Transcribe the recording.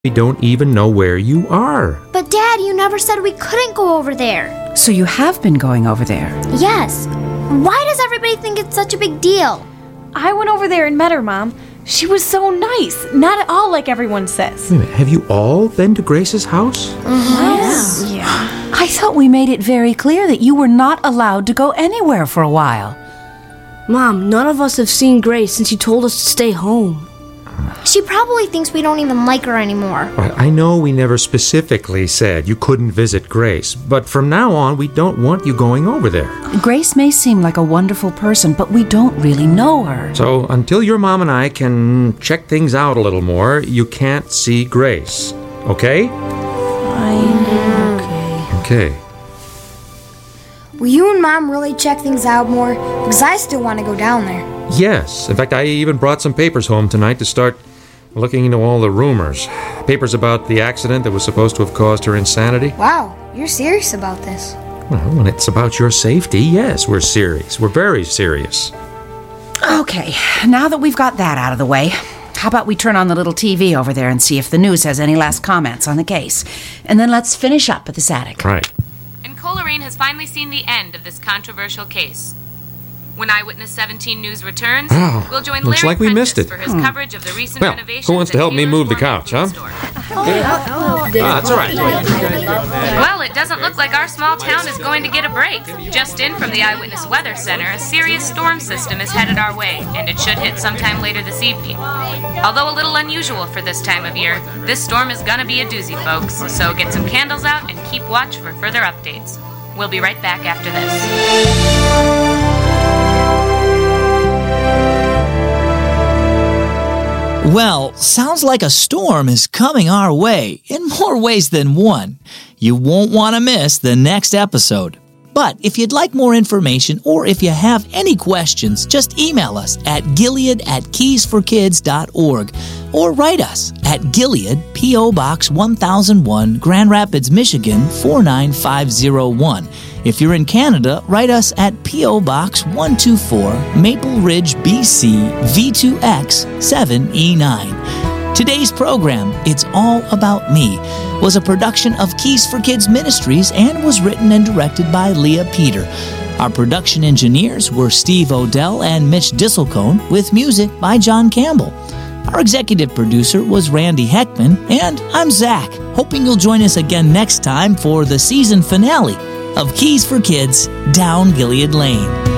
We don't even know where you are. But Dad, you never said we couldn't go over there. So you have been going over there? Yes. Why does everybody think it's such a big deal? I went over there and met her, Mom. She was so nice. Not at all like everyone says. Wait a minute, have you all been to Grace's house? Yes. Yeah. I thought we made it very clear that you were not allowed to go anywhere for a while. Mom, none of us have seen Grace since you told us to stay home. She probably thinks we don't even like her anymore. I know we never specifically said you couldn't visit Grace, but from now on, we don't want you going over there. Grace may seem like a wonderful person, but we don't really know her. So until your mom and I can check things out a little more, you can't see Grace. Okay? Okay. Will you and Mom really check things out more? Because I still want to go down there. Yes. In fact, I even brought some papers home tonight to start looking into all the rumors. Papers about the accident that was supposed to have caused her insanity. Wow, you're serious about this. Well, when it's about your safety, yes, we're serious. We're very serious. Okay, now that we've got that out of the way, how about we turn on the little TV over there and see if the news has any last comments on the case? And then let's finish up at this attic. Right. And Coleraine has finally seen the end of this controversial case. When Eyewitness 17 News returns, we'll join looks Larry like we missed Prentice it. for his coverage of the recent Well, renovations. who wants to at help me Taylor's move the Gourmet couch, Food huh? Store. That's all right. Well, it doesn't look like our small town is going to get a break. Just in from the Eyewitness Weather Center, a serious storm system is headed our way, and it should hit sometime later this evening. Although a little unusual for this time of year, this storm is gonna be a doozy, folks, so get some candles out and keep watch for further updates. We'll be right back after this. Well, sounds like a storm is coming our way in more ways than one. You won't want to miss the next episode. But if you'd like more information or if you have any questions, just email us at gilead@keysforkids.org or write us at Gilead, P.O. Box 1001, Grand Rapids, Michigan 49501. If you're in Canada, write us at P.O. Box 124, Maple Ridge, BC, V2X 7E9. Today's program, It's All About Me, was a production of Keys for Kids Ministries and was written and directed by Leah Peter. Our production engineers were Steve Odell and Mitch Disselcone, with music by John Campbell. Our executive producer was Randy Heckman, and I'm Zach, hoping you'll join us again next time for the season finale of Keys for Kids Down Gilead Lane.